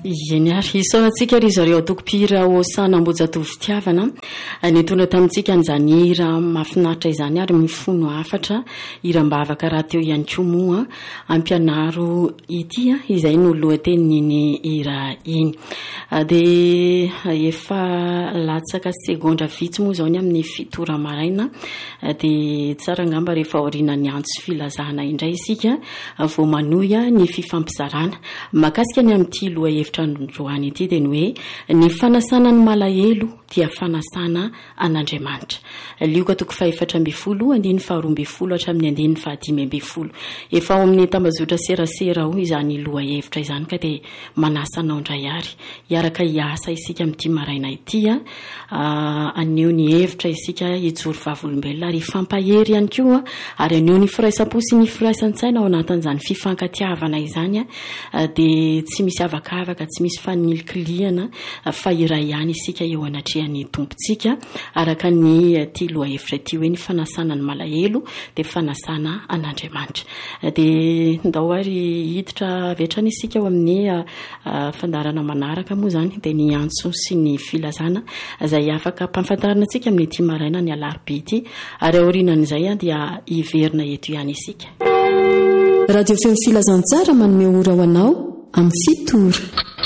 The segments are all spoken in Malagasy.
Ieny sao atsika ry zareo atokopira osana ambojatovy fitiavana netona tamintsika an'izany hira mahafinaritra izany ary mifono afatra hirambavaka raha teo ihany koa moa ampianaro ity izay no lohatenin'iny hira iny dia efa latsaka segondra vitsy moa zao ny amin'ny fitora maraina dia tsara ngamba rehefa aoriana ny antso filazana indray isika vao manoya ny fifampizarana makasika ny amin'ity loha hevitra androany ity dia ny hoe ny fanasana ny malahelo dia fanasana an'Andriamanitra. Lioka toko 7:12 andiny 12 hatramin'ny andiny 15. Efa ao amin'ny tambazotra serasera ho izany loha hevitra izany ka dia manasa anao indray ary hiaraka hiasa isika amin'ity maraina ity aneo ny hevitra isika hijoro vavolombelona ary fampahery ihany koa ary aneo ny firaisampo sy ny firaisan-tsaina ao anatin'izany fifankatiavana izany dia tsy misy avakavaka tsy misy fanilikiliana fa iray ihany isika eo anatrehan'ny tompontsika araka ny ty loha hevitra ty hoe ny fanasana ny malahelo dia fanasana an'Andriamanitra. Dia ndao ary hiditra avetrany isika ao amin'ny fandarana manaraka moa zany dia ny antso sy ny filazana izay afaka mpahafantarana antsika amin'ny ity maraina ny alarobia ity ary aorinan'izay dia hiverina eto ihany isika. Radio Feo Filazantsara manome ora ho anao amin'ny fitora.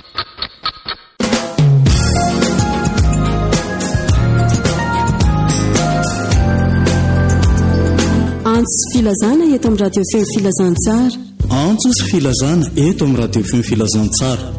Antso filazana eto amin'ny Radio Feo Filazantsara. Antso filazana eto amin'ny Radio Feo Filazantsara.